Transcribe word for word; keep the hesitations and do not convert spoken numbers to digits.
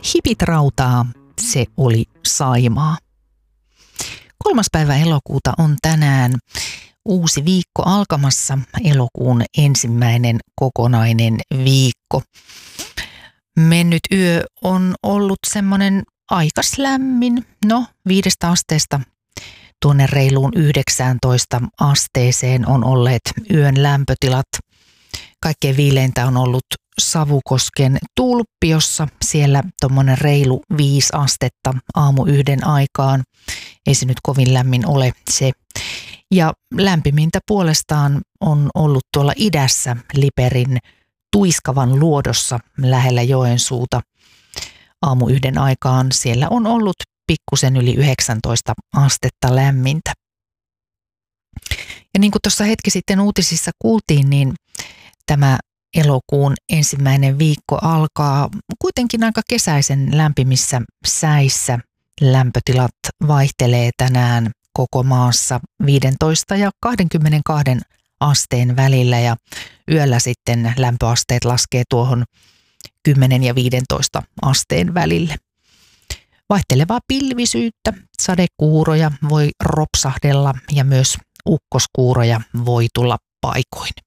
Hipit rautaa, se oli Saimaa. Kolmas päivä elokuuta on tänään uusi viikko alkamassa, elokuun ensimmäinen kokonainen viikko. Mennyt yö on ollut semmoinen aikas lämmin, no viidestä asteesta tuonne reiluun yhdeksääntoista asteeseen on olleet yön lämpötilat. Kaikkein viileintä on ollut Savukosken Tulppiossa, siellä tuommoinen reilu viisi astetta aamu yhden aikaan. Ei se nyt kovin lämmin ole se. Ja lämpimintä puolestaan on ollut tuolla idässä Liperin Tuiskavan luodossa lähellä Joensuuta. Aamu yhden aikaan siellä on ollut pikkusen yli yhdeksäntoista astetta lämmintä. Ja niin kuin tuossa hetki sitten uutisissa kuultiin, niin tämä elokuun ensimmäinen viikko alkaa kuitenkin aika kesäisen lämpimissä säissä. Lämpötilat vaihtelee tänään koko maassa viisitoista ja kaksikymmentäkaksi asteen välillä ja yöllä sitten lämpöasteet laskee tuohon kymmenen ja viisitoista asteen välille. Vaihtelevaa pilvisyyttä, sadekuuroja voi ropsahdella ja myös ukkoskuuroja voi tulla paikoin.